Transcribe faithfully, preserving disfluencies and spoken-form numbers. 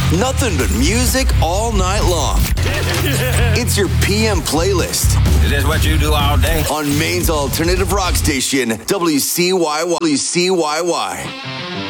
Nothing but music all night long. It's your P M playlist. Is this what you do all day? On Maine's alternative rock station, W C Y Y. W C Y Y.